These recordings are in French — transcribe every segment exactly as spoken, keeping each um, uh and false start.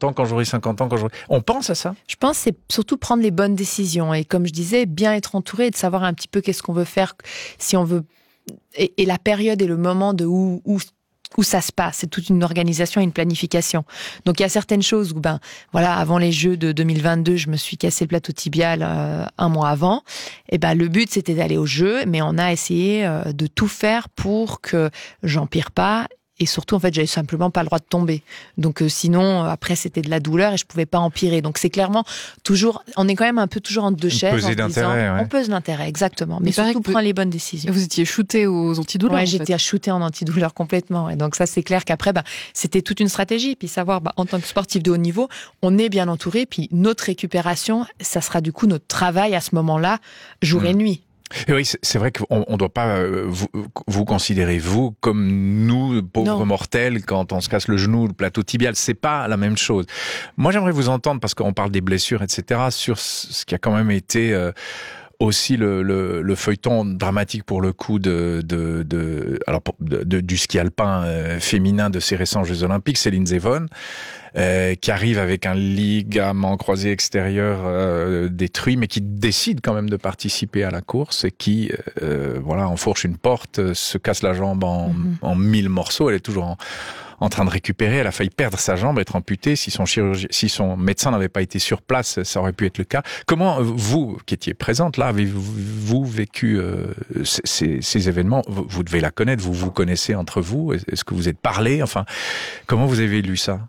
quarante ans, quand j'aurai cinquante ans, quand j'aurai... On pense à ça? Je pense que c'est surtout prendre les bonnes décisions. Et comme je disais, bien être entouré et de savoir un petit peu qu'est-ce qu'on veut faire, si on veut... Et, et la période et le moment de où... où où ça se passe, c'est toute une organisation et une planification. Donc il y a certaines choses où, ben, voilà, avant les Jeux de deux mille vingt-deux, je me suis cassé le plateau tibial euh, un mois avant. Et ben le but c'était d'aller aux Jeux, mais on a essayé euh, de tout faire pour que j'empire pas. Et surtout, en fait, j'avais simplement pas le droit de tomber. Donc, euh, sinon, après, c'était de la douleur et je pouvais pas empirer. Donc, c'est clairement toujours, on est quand même un peu toujours entre deux chaises. Peser d'intérêt, ouais. On pèse l'intérêt, exactement. Mais, mais surtout, prendre les bonnes décisions. Vous étiez shooté aux antidouleurs. Ouais, en j'étais fait. shootée en antidouleur complètement. Et donc, ça, c'est clair qu'après, bah, c'était toute une stratégie. Puis savoir, bah, en tant que sportif de haut niveau, on est bien entouré. Puis notre récupération, ça sera du coup notre travail à ce moment-là, jour mmh. et nuit. Et oui, c'est vrai qu'on ne doit pas vous, vous considérer, vous, comme nous, pauvres non. mortels, quand on se casse le genou, le plateau tibial. C'est pas la même chose. Moi, j'aimerais vous entendre, parce qu'on parle des blessures, et cetera, sur ce qui a quand même été... Euh, aussi le, le, le feuilleton dramatique pour le coup de, de, de, alors de, de, du ski alpin euh, féminin de ces récents Jeux Olympiques, c'est Lindsey Vonn, euh, qui arrive avec un ligament croisé extérieur euh, détruit, mais qui décide quand même de participer à la course et qui, euh, voilà, enfourche une porte, se casse la jambe en, mm-hmm. en mille morceaux. Elle est toujours en en train de récupérer, elle a failli perdre sa jambe, être amputée. Si son chirurgien, si son médecin n'avait pas été sur place, ça aurait pu être le cas. Comment vous, qui étiez présente là, avez-vous vécu euh, ces, ces événements? vous, vous devez la connaître, vous vous connaissez entre vous. Est-ce que vous êtes parlé? Enfin, comment vous avez lu ça?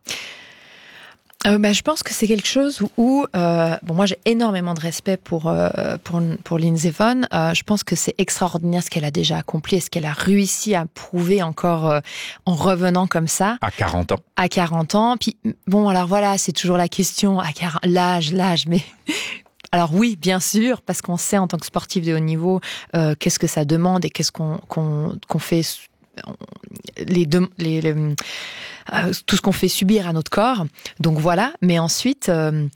Euh, bah, je pense que c'est quelque chose où, où euh, bon, moi j'ai énormément de respect pour euh, pour pour Lindsey Vonn. Euh, je pense que c'est extraordinaire ce qu'elle a déjà accompli et ce qu'elle a réussi à prouver encore euh, en revenant comme ça. À quarante ans. À quarante ans. Puis bon, alors voilà, c'est toujours la question à quarante, l'âge, l'âge, mais. Alors oui, bien sûr, parce qu'on sait en tant que sportif de haut niveau euh, qu'est-ce que ça demande et qu'est-ce qu'on qu'on qu'on fait. Les deux, les, les euh, tout ce qu'on fait subir à notre corps. Donc voilà. Mais ensuite, euh,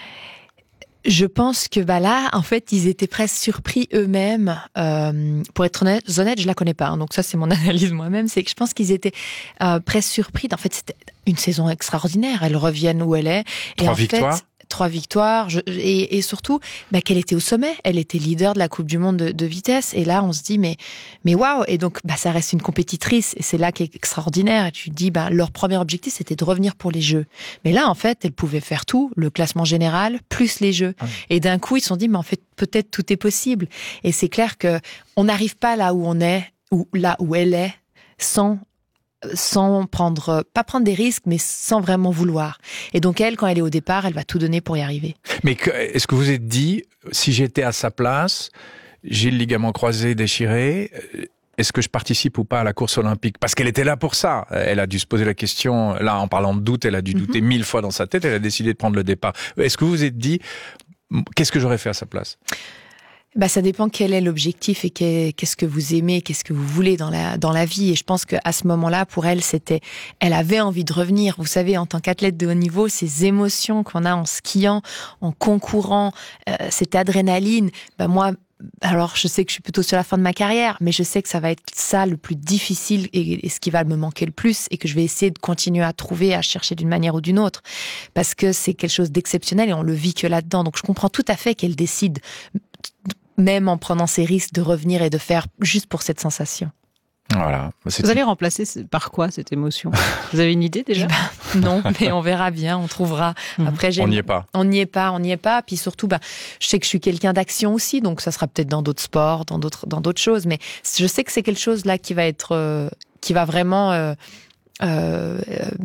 je pense que bah là, en fait, ils étaient presque surpris eux-mêmes. Euh, pour être honnête, honnête, je la connais pas. Hein, donc ça, c'est mon analyse moi-même. C'est que je pense qu'ils étaient euh, presque surpris. En fait, c'était une saison extraordinaire. Elle reviennent où elle est. Trois et en victoires. Fait, Trois victoires je, et, et surtout bah, qu'elle était au sommet, elle était leader de la Coupe du Monde de, de vitesse et là on se dit mais mais waouh et donc bah ça reste une compétitrice et c'est là qui est extraordinaire et tu te dis bah leur premier objectif c'était de revenir pour les Jeux mais là en fait elle pouvait faire tout le classement général plus les Jeux ah. Et d'un coup ils se sont dit mais en fait peut-être tout est possible et c'est clair que on n'arrive pas là où on est ou là où elle est sans sans prendre, pas prendre des risques, mais sans vraiment vouloir. Et donc elle, quand elle est au départ, elle va tout donner pour y arriver. Mais que, est-ce que vous êtes dit, si j'étais à sa place, j'ai le ligament croisé déchiré, est-ce que je participe ou pas à la course olympique? Parce qu'elle était là pour ça. Elle a dû se poser la question, là, en parlant de doute, elle a dû douter mm-hmm. mille fois dans sa tête, elle a décidé de prendre le départ. Est-ce que vous vous êtes dit, qu'est-ce que j'aurais fait à sa place? Bah, ça dépend quel est l'objectif et qu'est-ce que vous aimez, qu'est-ce que vous voulez dans la, dans la vie. Et je pense qu'à ce moment-là, pour elle, c'était, elle avait envie de revenir. Vous savez, en tant qu'athlète de haut niveau, ces émotions qu'on a en skiant, en concourant, euh, cette adrénaline, bah, moi, alors je sais que je suis plutôt sur la fin de ma carrière, mais je sais que ça va être ça le plus difficile et, et ce qui va me manquer le plus et que je vais essayer de continuer à trouver, à chercher d'une manière ou d'une autre. Parce que c'est quelque chose d'exceptionnel et on le vit que là-dedans. Donc je comprends tout à fait qu'elle décide, même en prenant ces risques, de revenir et de faire juste pour cette sensation. Voilà. Vous allez remplacer par quoi cette émotion? Vous avez une idée déjà? ben, Non, mais on verra bien, on trouvera. Après, on n'y est pas. On n'y est pas, on n'y est pas. Puis surtout, ben, je sais que je suis quelqu'un d'action aussi, donc ça sera peut-être dans d'autres sports, dans d'autres, dans d'autres choses. Mais je sais que c'est quelque chose là qui va être, euh, qui va vraiment euh, euh,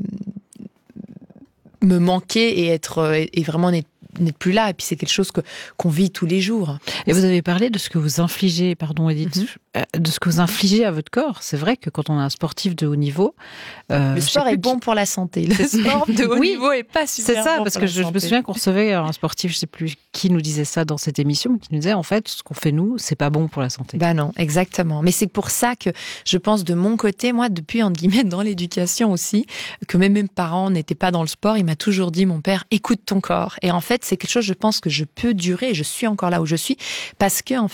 me manquer et être et vraiment n'être n'êtes plus là, et puis c'est quelque chose que, qu'on vit tous les jours. Et vous avez parlé de ce que vous infligez, pardon Edith, mm-hmm. de ce que vous infligez à votre corps. C'est vrai que quand on a un sportif de haut niveau... Euh, le sport est bon qui... pour la santé. Le sport de haut oui, niveau est pas super c'est ça, bon parce pour que la je, je me souviens qu'on recevait un sportif, je sais plus qui nous disait ça dans cette émission, qui nous disait en fait, ce qu'on fait nous, c'est pas bon pour la santé. Bah non, exactement. Mais c'est pour ça que je pense de mon côté, moi, depuis, entre guillemets, dans l'éducation aussi, que même mes parents n'étaient pas dans le sport, il m'a toujours dit, mon père, écoute ton corps. Et en fait, c'est quelque chose, je pense, que je peux durer, je suis encore là où je suis, parce que, en fait,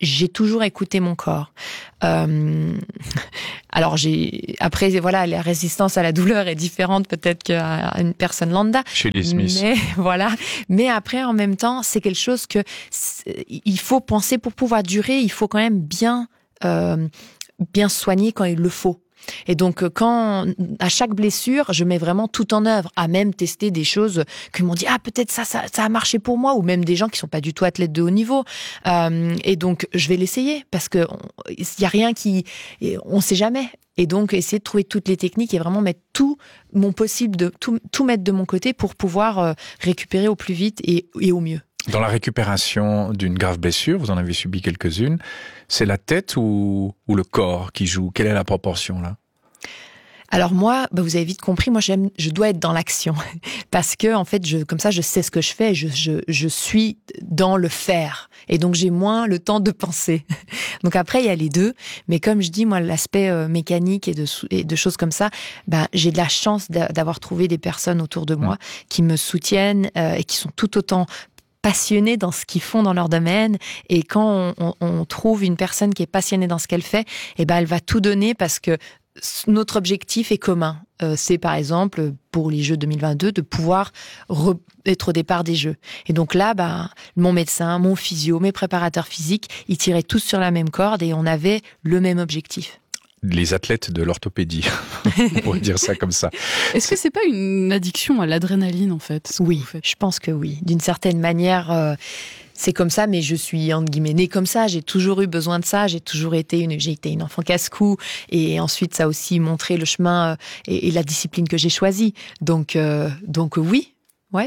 j'ai toujours écouté mon corps. Euh, alors j'ai après voilà, la résistance à la douleur est différente peut-être qu'à une personne lambda. Chez les Smiths. Mais voilà. Mais après en même temps, c'est quelque chose que il faut penser pour pouvoir durer. Il faut quand même bien euh, bien soigner quand il le faut. Et donc, quand, à chaque blessure, je mets vraiment tout en œuvre, à même tester des choses qui m'ont dit, ah, peut-être ça, ça, ça a marché pour moi, ou même des gens qui sont pas du tout athlètes de haut niveau. Euh, et donc, je vais l'essayer, parce que il y a rien qui, on sait jamais. Et donc, essayer de trouver toutes les techniques et vraiment mettre tout mon possible, de tout, tout mettre de mon côté pour pouvoir euh, récupérer au plus vite et, et au mieux. Dans la récupération d'une grave blessure, vous en avez subi quelques-unes, c'est la tête ou, ou le corps qui joue? Quelle est la proportion là? Alors moi, bah vous avez vite compris, moi j'aime, je dois être dans l'action parce que en fait, je, comme ça, je sais ce que je fais, je, je, je suis dans le faire et donc j'ai moins le temps de penser. Donc après, il y a les deux, mais comme je dis, moi, l'aspect euh, mécanique et de, et de choses comme ça, bah j'ai de la chance d'avoir trouvé des personnes autour de moi mmh. qui me soutiennent euh, et qui sont tout autant passionnés dans ce qu'ils font dans leur domaine, et quand on, on, on trouve une personne qui est passionnée dans ce qu'elle fait, et ben elle va tout donner parce que notre objectif est commun. Euh, c'est par exemple pour les Jeux deux mille vingt-deux de pouvoir re- être au départ des Jeux. Et donc là, bah, mon médecin, mon physio, mes préparateurs physiques, ils tiraient tous sur la même corde et on avait le même objectif. Les athlètes de l'orthopédie, on pourrait dire ça comme ça. Est-ce que c'est pas une addiction à l'adrénaline en fait? Oui, je pense que oui. D'une certaine manière, euh, c'est comme ça, mais je suis entre guillemets née comme ça. J'ai toujours eu besoin de ça. J'ai toujours été une, j'ai été une enfant casse-cou, et ensuite ça a aussi montré le chemin euh, et, et la discipline que j'ai choisie. Donc, euh, donc oui, ouais.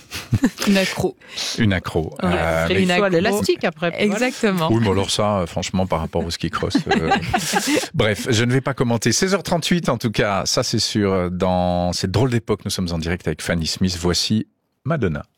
Une accro. Une accro. Ouais, euh, une mais... accro à l'élastique après. Exactement. Oui, mais alors ça, franchement, par rapport au ski cross. Euh... Bref, je ne vais pas commenter. seize heures trente-huit, en tout cas, ça c'est sûr. Dans cette drôle d'époque, nous sommes en direct avec Fanny Smith. Voici Madonna.